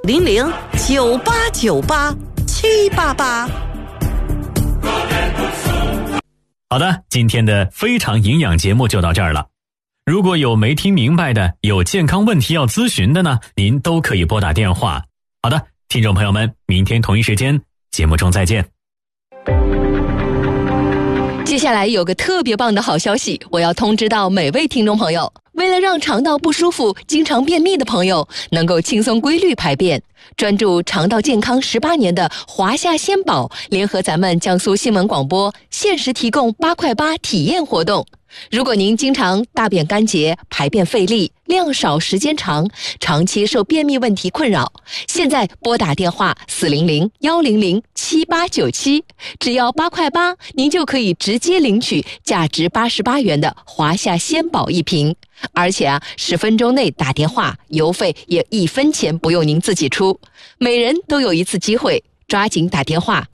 0098987888。 好的，今天的非常营养节目就到这儿了。如果有没听明白的，有健康问题要咨询的呢，您都可以拨打电话。好的，听众朋友们，明天同一时间节目中再见。 接下来有个特别棒的好消息，我要通知到每位听众朋友。为了让肠道不舒服、经常便秘的朋友能够轻松规律排便，专注肠道健康18年的华夏鲜宝联合咱们江苏新闻广播限时提供8块8体验活动。如果您经常大便干结、排便费力、量少时间长，长期受便秘问题困扰，现在拨打电话400-100-7897，只要8块8，您就可以直接领取价值88元的华夏鲜宝1瓶。而且10分钟内打电话，邮费也1分钱不用您自己出，每人都有一次机会。抓紧打电话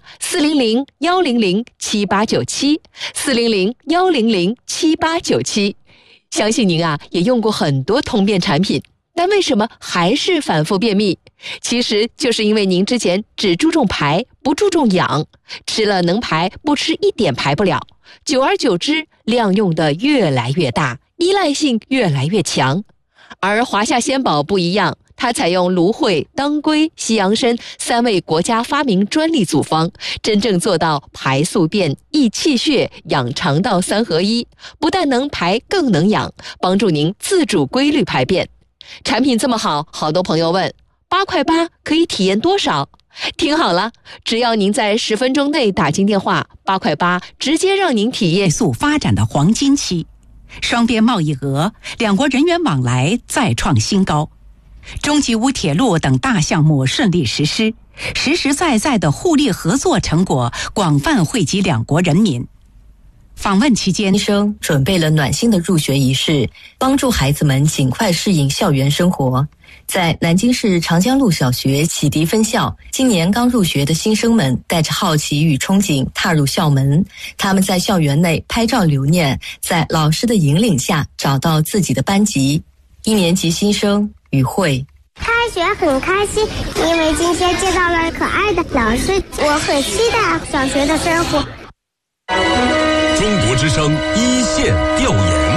400-100-7897，400-100-7897。相信您也用过很多通便产品，但为什么还是反复便秘？其实就是因为您之前只注重排，不注重养，吃了能排，不吃一点排不了，久而久之量用的越来越大，依赖性越来越强。而华夏鲜宝不一样，它采用芦荟、当归、西洋参3味国家发明专利组方，真正做到排宿便、益气血、养肠道3合1，不但能排更能养，帮助您自主规律排便。产品这么好，好多朋友问8块8可以体验多少？听好了，只要您在10分钟内打进电话，8块8直接让您体验快速发展的黄金期，双边贸易额，两国人员往来再创新高，中吉乌铁路等大项目顺利实施，实实在在的互利合作成果广泛惠及两国人民。访问期间， 医生准备了暖心的入学仪式，帮助孩子们尽快适应校园生活。在南京市长江路小学启迪分校，今年刚入学的新生们带着好奇与憧憬踏入校门，他们在校园内拍照留念，在老师的引领下找到自己的班级。1年级新生于慧， 开学很开心，因为今天见到了可爱的老师，我很期待小学的生活。 中国之声一线调研。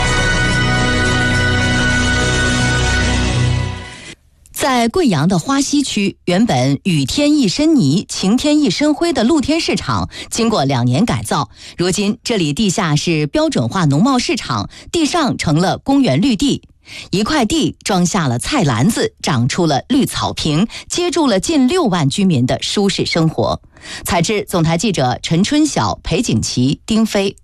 在贵阳的花溪区，原本雨天一身泥，晴天一身灰的露天市场，经过2年改造，如今这里地下是标准化农贸市场，地上成了公园绿地。一块地装下了菜篮子，长出了绿草坪，接住了近6万居民的舒适生活。采制总台记者陈春晓、裴景琦、丁飞。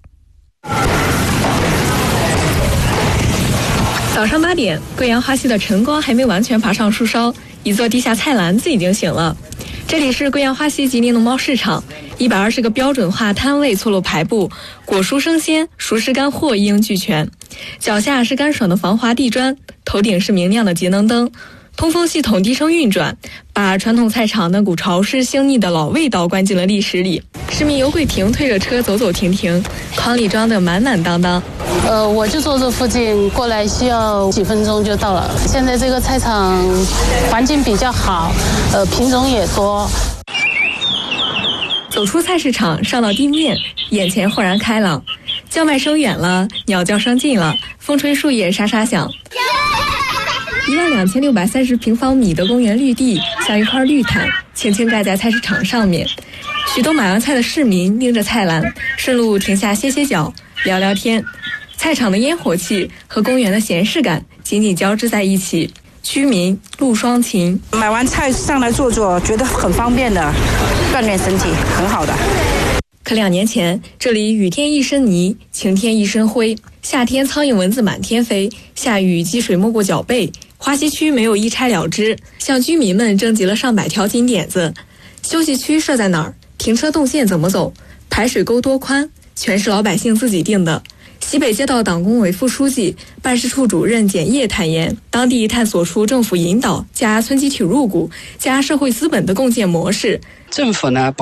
早上8点，贵阳花溪的晨光还没完全爬上树梢，一座地下菜篮子已经醒了。这里是贵阳花溪吉林农贸市场，120个标准化摊位错落排布，果蔬生鲜、熟食干货一应俱全。脚下是干爽的防滑地砖，头顶是明亮的节能灯，通风系统低声运转，把传统菜场那股潮湿腥腻的老味道关进了历史里。市民尤桂婷推着车走走停停，筐里装得满满当当。 我就住这附近，过来需要几分钟就到了。现在这个菜场环境比较好，品种也多。 走出菜市场，上到地面，眼前豁然开朗，叫卖声远了，鸟叫声近了，风吹树叶沙沙响。12630平方米的公园绿地像一块绿毯，轻轻盖在菜市场上面。许多买完菜的市民拎着菜篮，顺路停下歇歇脚，聊聊天。菜场的烟火气和公园的闲适感紧紧交织在一起，居民陆双情。 买完菜上来坐坐，觉得很方便的，锻炼身体，很好的。 可2年前，这里雨天一身泥，晴天一身灰，夏天苍蝇蚊子满天飞，下雨积水没过脚背。花溪区没有一拆了之，向居民们征集了上百条金点子。休息区设在哪儿？停车动线怎么走？排水沟多宽？全是老百姓自己定的。西北街道党工委副书记、办事处主任简业坦言，当地探索出政府引导加村集体入股加社会资本的共建模式。 政府呢